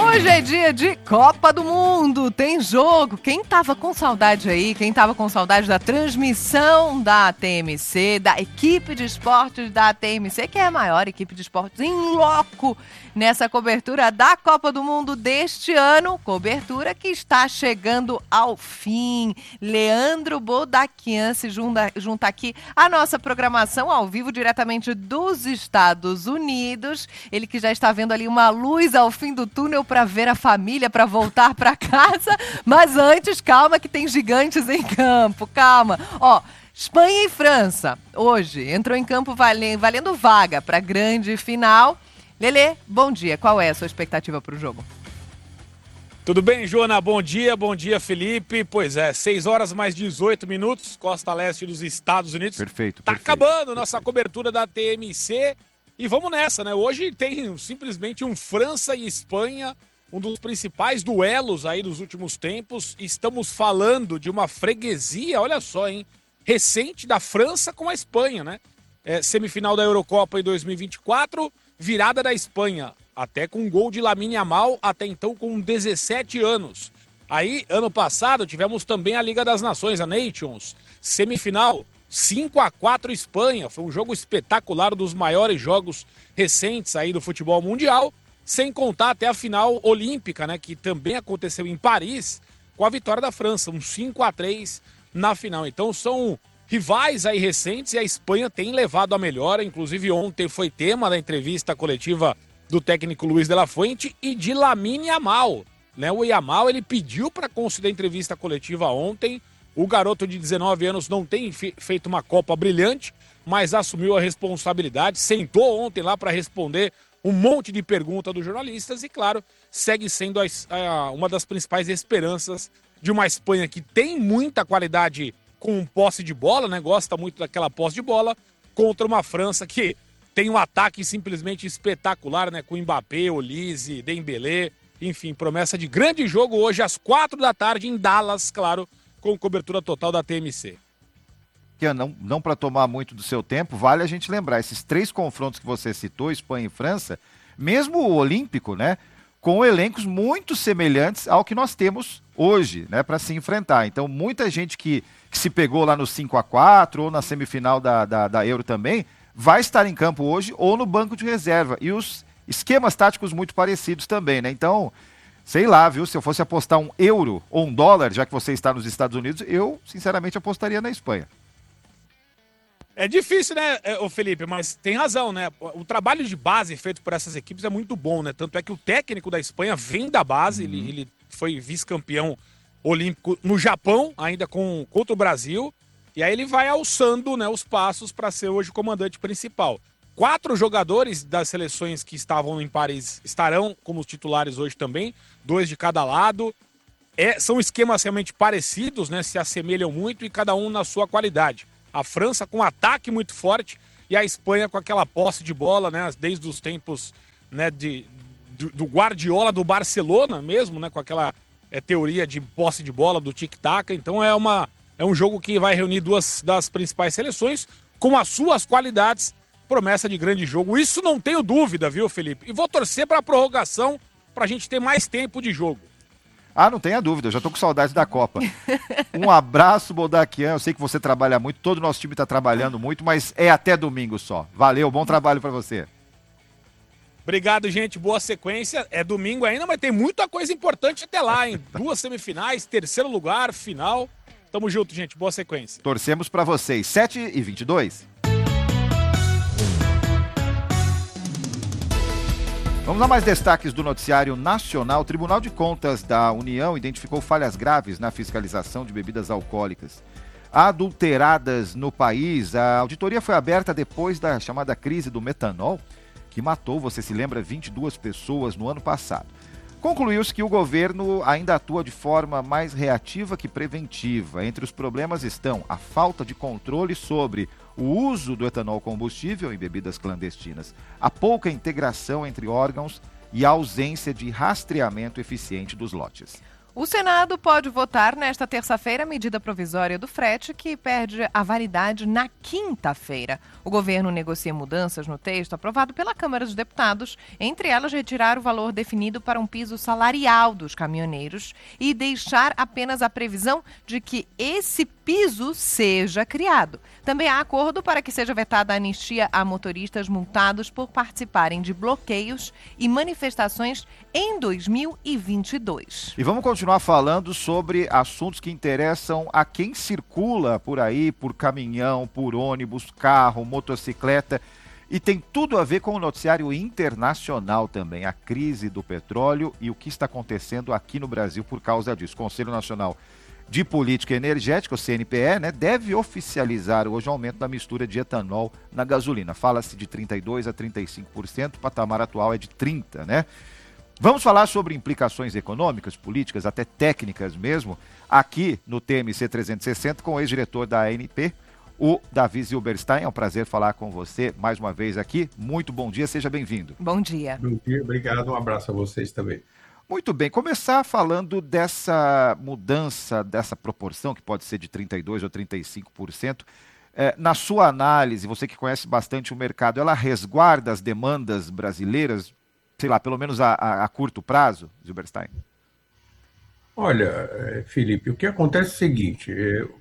Hoje é dia de Copa do Mundo, tem jogo. Quem tava com saudade aí, quem tava com saudade da transmissão da TMC, da equipe de esportes da TMC, que é a maior equipe de esportes em loco nessa cobertura da Copa do Mundo deste ano, cobertura que está chegando ao fim. Leandro Bodaquian se junta aqui à nossa programação ao vivo diretamente dos Estados Unidos. Ele que já está vendo ali uma luz ao fim do túnel para ver a família, para voltar para casa. Mas antes, calma que tem gigantes em campo, calma. Ó, Espanha e França, hoje, entrou em campo valendo vaga para a grande final. Lelê, bom dia. Qual é a sua expectativa para o jogo? Tudo bem, Joana? Bom dia, Felipe. Pois é, 6 horas mais 18 minutos, costa leste dos Estados Unidos. Perfeito. Acabando nossa cobertura da TMC e vamos nessa, né? Hoje tem simplesmente um França e Espanha, um dos principais duelos aí dos últimos tempos. Estamos falando de uma freguesia, olha só, hein? Recente da França com a Espanha, né? Semifinal da Eurocopa em 2024, virada da Espanha, até com um gol de Lamine Yamal, até então com 17 anos. Aí, ano passado, tivemos também a Liga das Nações, a Nations, semifinal, 5-4 Espanha. Foi um jogo espetacular, um dos maiores jogos recentes aí do futebol mundial, sem contar até a final olímpica, né, que também aconteceu em Paris, com a vitória da França, um 5-3 na final. Então são rivais aí recentes e a Espanha tem levado a melhor. Inclusive ontem foi tema da entrevista coletiva do técnico Luis de la Fuente e de Lamine Yamal, né? O Yamal, ele pediu para conceder entrevista coletiva ontem. O garoto de 19 anos não tem feito uma Copa brilhante, mas assumiu a responsabilidade, sentou ontem lá para responder um monte de perguntas dos jornalistas e, claro, segue sendo uma das principais esperanças de uma Espanha que tem muita qualidade com posse de bola, né? Gosta muito daquela posse de bola, contra uma França que tem um ataque simplesmente espetacular, né? Com Mbappé, Olise, Dembélé, enfim, promessa de grande jogo hoje às 4 da tarde em Dallas, claro, com cobertura total da TMC. Não para tomar muito do seu tempo, vale a gente lembrar, esses 3 confrontos que você citou, Espanha e França, mesmo o Olímpico, né? Com elencos muito semelhantes ao que nós temos hoje, né? Para se enfrentar. Então, muita gente que se pegou lá no 5-4 ou na semifinal da Euro também, vai estar em campo hoje ou no banco de reserva. E os esquemas táticos muito parecidos também, né? Então, sei lá, viu? Se eu fosse apostar €1 ou $1, já que você está nos Estados Unidos, eu, sinceramente, apostaria na Espanha. É difícil, né, Felipe? Mas tem razão, né? O trabalho de base feito por essas equipes é muito bom, né? Tanto é que o técnico da Espanha vem da base, ele foi vice-campeão olímpico no Japão, ainda contra o Brasil. E aí ele vai alçando, né, os passos para ser hoje o comandante principal. 4 jogadores das seleções que estavam em Paris estarão como titulares hoje também, 2 de cada lado. São esquemas realmente parecidos, né, se assemelham muito e cada um na sua qualidade. A França com um ataque muito forte e a Espanha com aquela posse de bola, né, desde os tempos, né, do Guardiola do Barcelona mesmo, né, com aquela teoria de posse de bola, do tic-tac. Então é um jogo que vai reunir 2 das principais seleções com as suas qualidades, promessa de grande jogo. Isso não tenho dúvida, viu, Felipe? E vou torcer para a prorrogação para a gente ter mais tempo de jogo. Ah, não tenha dúvida, eu já tô com saudade da Copa. Um abraço, Bodaquian, eu sei que você trabalha muito, todo o nosso time tá trabalhando muito, mas é até domingo só. Valeu, bom trabalho para você. Obrigado, gente, boa sequência. É domingo ainda, mas tem muita coisa importante até lá, hein? 2 semifinais, 3º lugar, final. Tamo junto, gente, boa sequência. Torcemos para vocês, 7h22. Vamos a mais destaques do noticiário nacional. O Tribunal de Contas da União identificou falhas graves na fiscalização de bebidas alcoólicas adulteradas no país. A auditoria foi aberta depois da chamada crise do metanol, que matou, você se lembra, 22 pessoas no ano passado. Concluiu-se que o governo ainda atua de forma mais reativa que preventiva. Entre os problemas estão a falta de controle sobre o uso do etanol combustível em bebidas clandestinas, a pouca integração entre órgãos e a ausência de rastreamento eficiente dos lotes. O Senado pode votar nesta terça-feira a medida provisória do frete, que perde a validade na quinta-feira. O governo negocia mudanças no texto aprovado pela Câmara dos Deputados, entre elas retirar o valor definido para um piso salarial dos caminhoneiros e deixar apenas a previsão de que esse piso seja criado. Também há acordo para que seja vetada a anistia a motoristas multados por participarem de bloqueios e manifestações em 2022. E vamos continuar falando sobre assuntos que interessam a quem circula por aí, por caminhão, por ônibus, carro, motocicleta. E tem tudo a ver com o noticiário internacional também, a crise do petróleo e o que está acontecendo aqui no Brasil por causa disso. O Conselho Nacional de Política Energética, o CNPE, deve oficializar hoje o aumento da mistura de etanol na gasolina. Fala-se de 32% a 35%, o patamar atual é de 30%, Vamos falar sobre implicações econômicas, políticas, até técnicas mesmo, aqui no TMC 360 com o ex-diretor da ANP, o Davi Zilberstein. É um prazer falar com você mais uma vez aqui. Muito bom dia, seja bem-vindo. Bom dia. Bom dia, obrigado, um abraço a vocês também. Muito bem, começar falando dessa mudança, dessa proporção, que pode ser de 32% ou 35%. Na sua análise, você que conhece bastante o mercado, ela resguarda as demandas brasileiras, sei lá, pelo menos a curto prazo, Zilberstein? Olha, Felipe, o que acontece é o seguinte,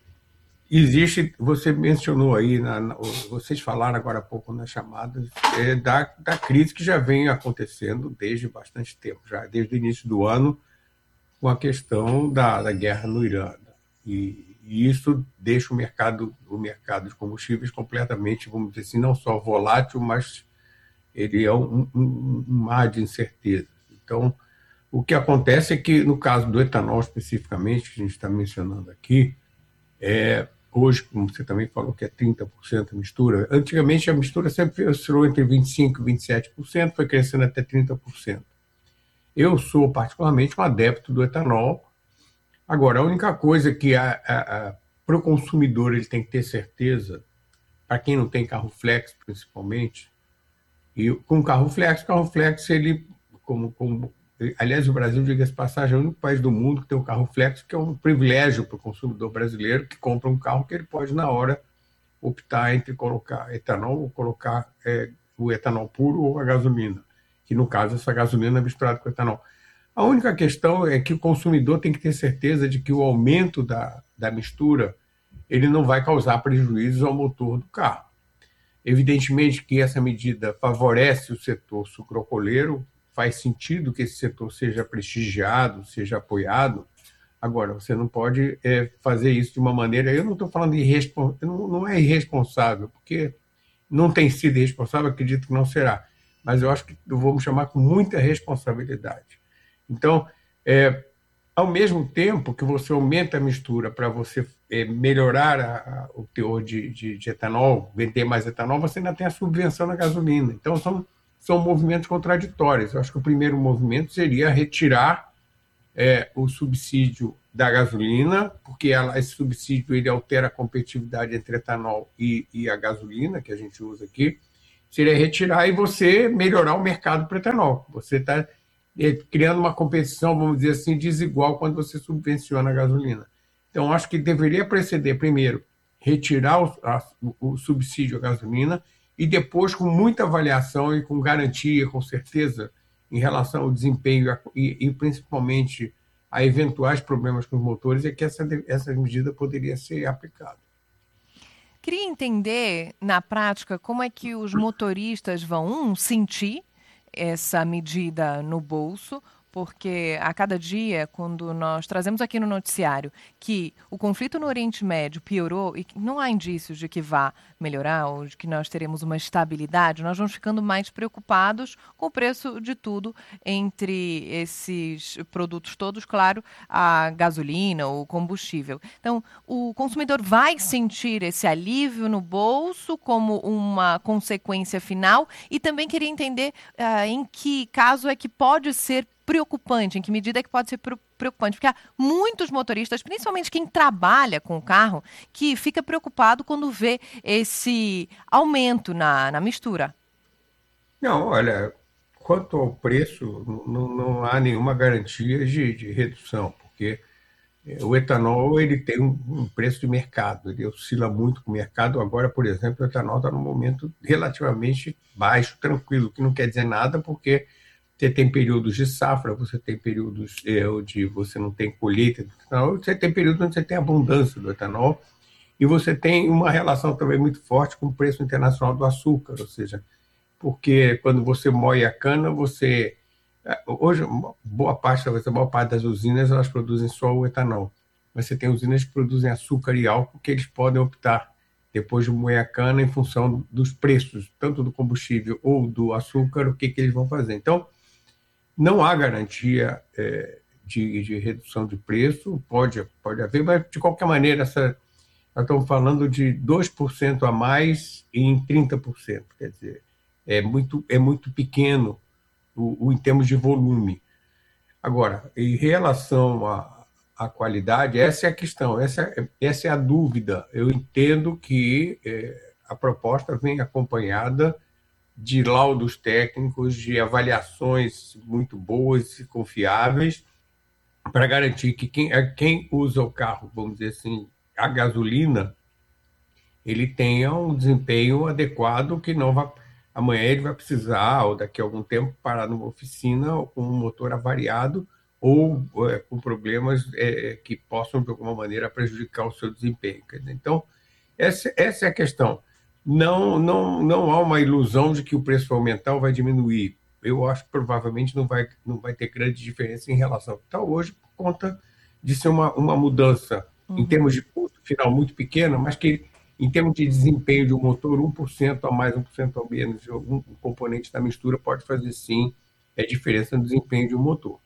você mencionou aí, vocês falaram agora há pouco nas chamadas, da crise que já vem acontecendo desde bastante tempo, já desde o início do ano, com a questão da guerra no Irã. E isso deixa o mercado de combustíveis completamente, vamos dizer assim, não só volátil, mas ele é um mar de incerteza. Então, o que acontece é que, no caso do etanol especificamente, que a gente está mencionando aqui, hoje, como você também falou, que é 30% a mistura. Antigamente, a mistura sempre oscilou entre 25% e 27%, foi crescendo até 30%. Eu sou, particularmente, um adepto do etanol. Agora, a única coisa que para o consumidor ele tem que ter certeza, para quem não tem carro flex, principalmente, e com carro flex, ele, aliás, o Brasil, diga-se de passagem, é o único país do mundo que tem um carro flex, que é um privilégio para o consumidor brasileiro que compra um carro que ele pode, na hora, optar entre colocar etanol ou colocar o etanol puro ou a gasolina, que, no caso, essa gasolina é misturada com etanol. A única questão é que o consumidor tem que ter certeza de que o aumento da mistura ele não vai causar prejuízos ao motor do carro. Evidentemente que essa medida favorece o setor sucroalcooleiro, faz sentido que esse setor seja prestigiado, seja apoiado. Agora, você não pode fazer isso de uma maneira... Eu não estou falando não é irresponsável, porque não tem sido irresponsável, acredito que não será. Mas eu acho que vamos chamar com muita responsabilidade. Então, ao mesmo tempo que você aumenta a mistura para você melhorar o teor de etanol, vender mais etanol, você ainda tem a subvenção na gasolina. Então, são movimentos contraditórios. Eu acho que o primeiro movimento seria retirar o subsídio da gasolina, porque esse subsídio ele altera a competitividade entre etanol e a gasolina, que a gente usa aqui. Seria retirar e você melhorar o mercado para etanol. Você está criando uma competição, vamos dizer assim, desigual quando você subvenciona a gasolina. Então, acho que deveria preceder, primeiro, retirar o subsídio à gasolina e depois, com muita avaliação e com garantia, com certeza, em relação ao desempenho e principalmente a eventuais problemas com os motores, é que essa medida poderia ser aplicada. Queria entender, na prática, como é que os motoristas vão sentir essa medida no bolso, porque a cada dia, quando nós trazemos aqui no noticiário que o conflito no Oriente Médio piorou e que não há indícios de que vá melhorar ou de que nós teremos uma estabilidade, nós vamos ficando mais preocupados com o preço de tudo entre esses produtos todos, claro, a gasolina, o combustível. Então, o consumidor vai sentir esse alívio no bolso como uma consequência final e também queria entender em que caso é que pode ser preocupante, em que medida é que pode ser preocupante, porque há muitos motoristas, principalmente quem trabalha com o carro, que fica preocupado quando vê esse aumento na mistura. Não, olha, quanto ao preço, não há nenhuma garantia de redução, porque o etanol ele tem um preço de mercado, ele oscila muito com o mercado. Agora, por exemplo, o etanol está num momento relativamente baixo, tranquilo, que não quer dizer nada, porque você tem períodos de safra, você tem períodos onde você não tem colheita do etanol, você tem períodos onde você tem abundância do etanol, e você tem uma relação também muito forte com o preço internacional do açúcar, ou seja, porque quando você moe a cana, hoje, boa parte, talvez a maior parte das usinas, elas produzem só o etanol. Mas você tem usinas que produzem açúcar e álcool que eles podem optar, depois de moer a cana, em função dos preços, tanto do combustível ou do açúcar, o que eles vão fazer. Então, não há garantia de redução de preço, pode haver, mas de qualquer maneira, nós estamos falando de 2% a mais em 30%, quer dizer, é muito pequeno em termos de volume. Agora, em relação à qualidade, essa é a questão, essa é a dúvida. Eu entendo que a proposta vem acompanhada de laudos técnicos, de avaliações muito boas e confiáveis, para garantir que quem usa o carro, vamos dizer assim, a gasolina, ele tenha um desempenho adequado, que não vai... Amanhã ele vai precisar, ou daqui a algum tempo, parar numa oficina com um motor avariado ou com problemas que possam, de alguma maneira, prejudicar o seu desempenho. Então, essa é a questão. Não há uma ilusão de que o preço vai aumentar ou vai diminuir. Eu acho que provavelmente não vai ter grande diferença em relação ao que está hoje, por conta de ser uma mudança em termos de custo final muito pequena, mas que, em termos de desempenho de um motor, 1% a mais, 1% a menos, algum componente da mistura pode fazer, sim, diferença no desempenho de um motor.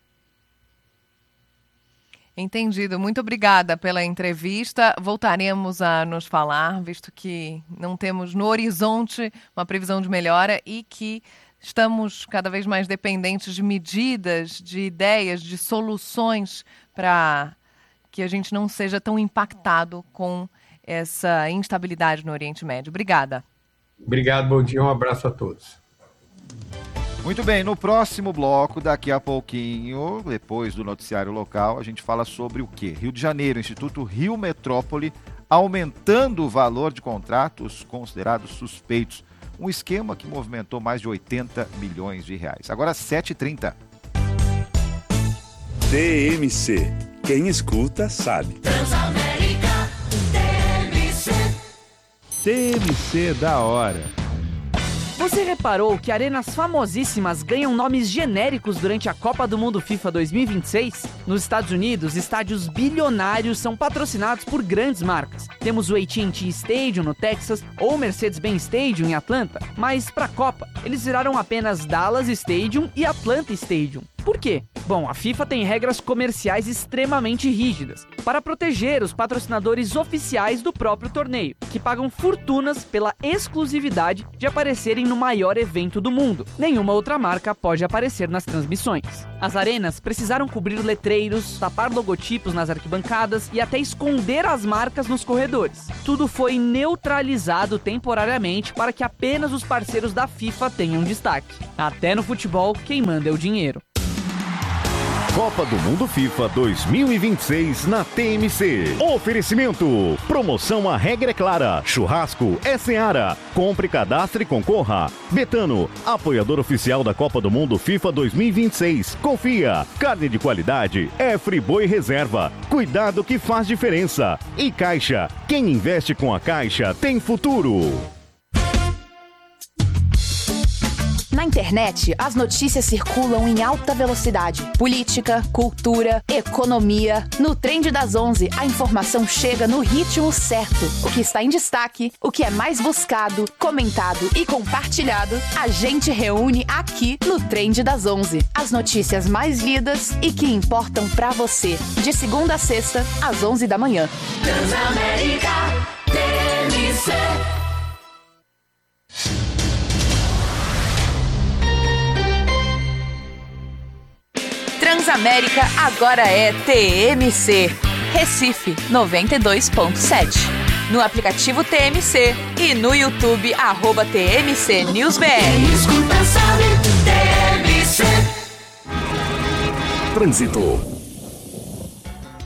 Entendido. Muito obrigada pela entrevista. Voltaremos a nos falar, visto que não temos no horizonte uma previsão de melhora e que estamos cada vez mais dependentes de medidas, de ideias, de soluções para que a gente não seja tão impactado com essa instabilidade no Oriente Médio. Obrigada. Obrigado, bom dia, um abraço a todos. Muito bem, no próximo bloco, daqui a pouquinho, depois do noticiário local, a gente fala sobre o quê? Rio de Janeiro, Instituto Rio Metrópole, aumentando o valor de contratos considerados suspeitos. Um esquema que movimentou mais de 80 milhões de reais. Agora, 7h30. TMC. Quem escuta, sabe. Transamérica, TMC. TMC da hora. Você reparou que arenas famosíssimas ganham nomes genéricos durante a Copa do Mundo FIFA 2026? Nos Estados Unidos, estádios bilionários são patrocinados por grandes marcas. Temos o AT&T Stadium no Texas ou o Mercedes-Benz Stadium em Atlanta. Mas para a Copa, eles viraram apenas Dallas Stadium e Atlanta Stadium. Por quê? Bom, a FIFA tem regras comerciais extremamente rígidas para proteger os patrocinadores oficiais do próprio torneio, que pagam fortunas pela exclusividade de aparecerem no maior evento do mundo. Nenhuma outra marca pode aparecer nas transmissões. As arenas precisaram cobrir letreiros, tapar logotipos nas arquibancadas e até esconder as marcas nos corredores. Tudo foi neutralizado temporariamente para que apenas os parceiros da FIFA tenham destaque. Até no futebol, quem manda é o dinheiro. Copa do Mundo FIFA 2026 na TMC. Oferecimento. Promoção A Regra é Clara. Churrasco é Seara. Compre, cadastre e concorra. Betano, apoiador oficial da Copa do Mundo FIFA 2026. Confia. Carne de qualidade é Friboi Reserva. Cuidado que faz diferença. E Caixa. Quem investe com a Caixa tem futuro. Na internet, as notícias circulam em alta velocidade. Política, cultura, economia. No Trend das 11, a informação chega no ritmo certo. O que está em destaque, o que é mais buscado, comentado e compartilhado, a gente reúne aqui no Trend das 11. As notícias mais lidas e que importam pra você. De segunda a sexta, às 11 da manhã. Transamérica, TMC. Transamérica agora é TMC. Recife 92.7. No aplicativo TMC e no YouTube @TMC NewsBR. Quem escuta sabe, TMC. Trânsito.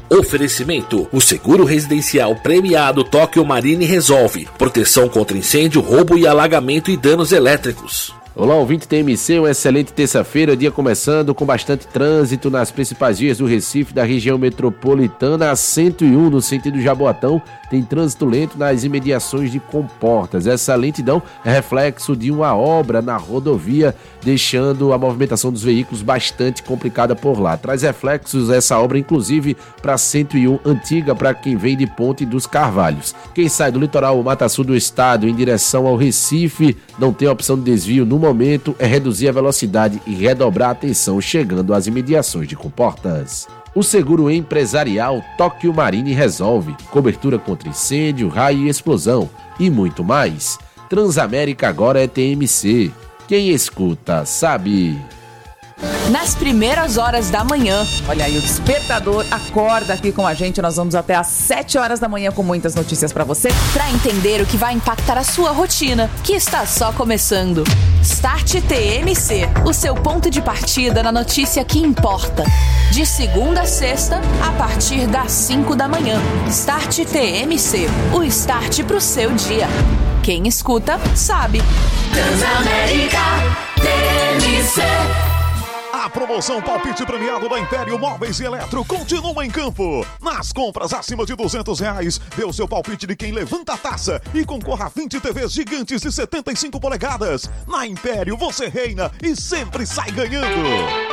Oferecimento: o seguro residencial premiado Tóquio Marine resolve. Proteção contra incêndio, roubo e alagamento e danos elétricos. Olá, ouvinte TMC, uma excelente terça-feira, dia começando com bastante trânsito nas principais vias do Recife, da região metropolitana. A 101 no sentido Jaboatão tem trânsito lento nas imediações de Comportas. Essa lentidão é reflexo de uma obra na rodovia, deixando a movimentação dos veículos bastante complicada por lá. Traz reflexos essa obra, inclusive, para a 101 antiga, para quem vem de Ponte dos Carvalhos. Quem sai do litoral Mata Sul do estado em direção ao Recife não tem opção de desvio no momento, é reduzir a velocidade e redobrar a atenção chegando às imediações de Comportas. O seguro empresarial Tóquio Marine resolve. Cobertura contra incêndio, raio e explosão e muito mais. Transamérica agora é TMC. Quem escuta sabe. Nas primeiras horas da manhã. Olha aí, o despertador acorda aqui com a gente. Nós vamos até às 7 horas da manhã com muitas notícias pra você. Pra entender o que vai impactar a sua rotina, que está só começando. Start TMC, o seu ponto de partida na notícia que importa. De segunda a sexta, a partir das 5 da manhã. Start TMC, o start pro seu dia. Quem escuta, sabe. Transamérica TMC. A promoção Palpite Premiado da Império Móveis e Eletro continua em campo. Nas compras acima de R$200, dê o seu palpite de quem levanta a taça e concorra a 20 TVs gigantes de 75 polegadas. Na Império você reina e sempre sai ganhando.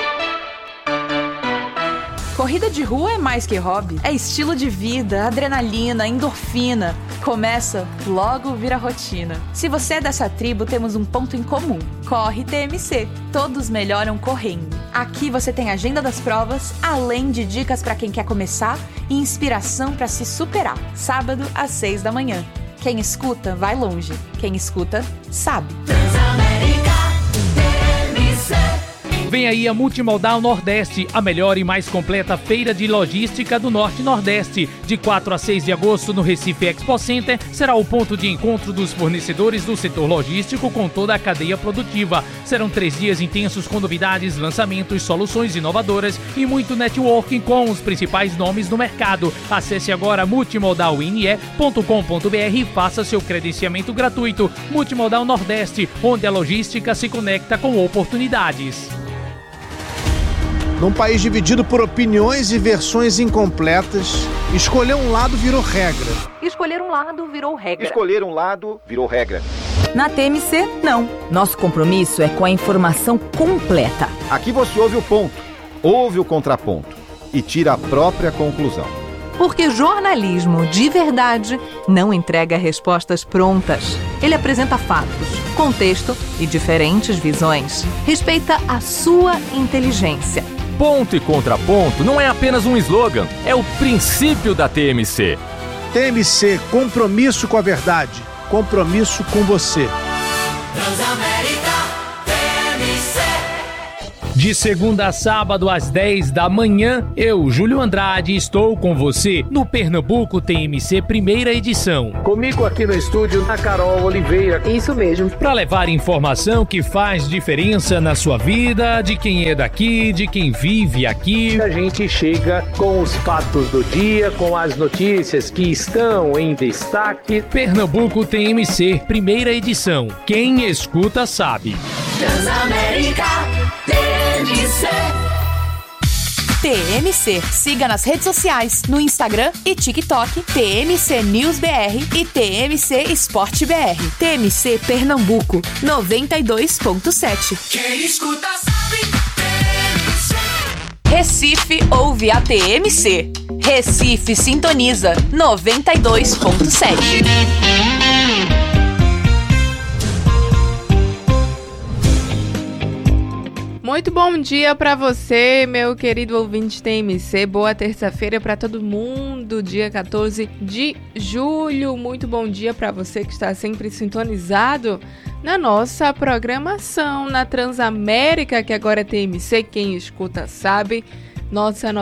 Corrida de rua é mais que hobby. É estilo de vida, adrenalina, endorfina. Começa, logo vira rotina. Se você é dessa tribo, temos um ponto em comum. Corre TMC. Todos melhoram correndo. Aqui você tem a agenda das provas, além de dicas para quem quer começar e inspiração para se superar. Sábado, às 6 da manhã. Quem escuta, vai longe. Quem escuta, sabe. Transamérica TMC. Vem aí a Multimodal Nordeste, a melhor e mais completa feira de logística do Norte e Nordeste. De 4 a 6 de agosto no Recife Expo Center, será o ponto de encontro dos fornecedores do setor logístico com toda a cadeia produtiva. Serão 3 dias intensos com novidades, lançamentos, soluções inovadoras e muito networking com os principais nomes do mercado. Acesse agora multimodalne.com.br e faça seu credenciamento gratuito. Multimodal Nordeste, onde a logística se conecta com oportunidades. Num país dividido por opiniões e versões incompletas, escolher um lado virou regra. Escolher um lado virou regra. Escolher um lado virou regra. Na TMC, não. Nosso compromisso é com a informação completa. Aqui você ouve o ponto, ouve o contraponto e tira a própria conclusão. Porque jornalismo de verdade não entrega respostas prontas. Ele apresenta fatos, contexto e diferentes visões. Respeita a sua inteligência. Ponto e contraponto não é apenas um slogan, é o princípio da TMC. TMC, compromisso com a verdade, compromisso com você. Transamérica TMC. De segunda a sábado às 10 da manhã, eu, Júlio Andrade, estou com você no Pernambuco TMC primeira edição. Comigo aqui no estúdio, a Carol Oliveira. Isso mesmo. Para levar informação que faz diferença na sua vida, de quem é daqui, de quem vive aqui. A gente chega com os fatos do dia, com as notícias que estão em destaque. Pernambuco TMC primeira edição. Quem escuta sabe. Transamérica TMC. TMC. Siga nas redes sociais, no Instagram e TikTok, TMC News BR e TMC Esporte BR. TMC Pernambuco, 92.7. Quem escuta sabe. TMC. Recife ouve a TMC. Recife sintoniza, 92.7. Muito bom dia para você, meu querido ouvinte TMC. Boa terça-feira para todo mundo, dia 14 de julho. Muito bom dia para você que está sempre sintonizado na nossa programação, na Transamérica, que agora é TMC, quem escuta sabe, nossa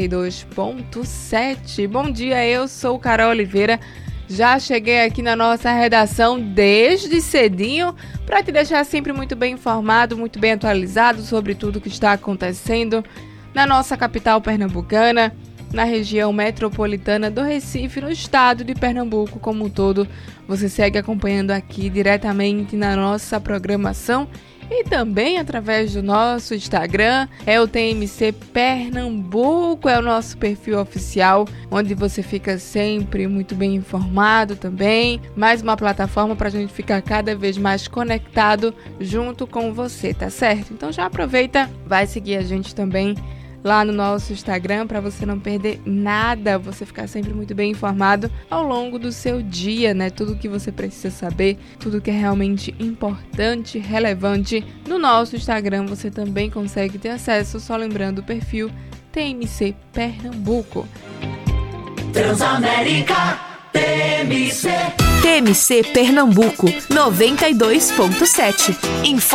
92.7. Bom dia, eu sou Carol Oliveira. Já cheguei aqui na nossa redação desde cedinho para te deixar sempre muito bem informado, muito bem atualizado sobre tudo que está acontecendo na nossa capital pernambucana, na região metropolitana do Recife, no estado de Pernambuco como um todo. Você segue acompanhando aqui diretamente na nossa programação e também através do nosso Instagram, é o TMC Pernambuco, é o nosso perfil oficial, onde você fica sempre muito bem informado também. Mais uma plataforma para a gente ficar cada vez mais conectado junto com você, tá certo? Então já aproveita, vai seguir a gente também lá no nosso Instagram para você não perder nada, você ficar sempre muito bem informado ao longo do seu dia, né? Tudo que você precisa saber, tudo que é realmente importante, relevante. No nosso Instagram você também consegue ter acesso, só lembrando o perfil TMC Pernambuco. Transamérica TMC. TMC Pernambuco 92.7.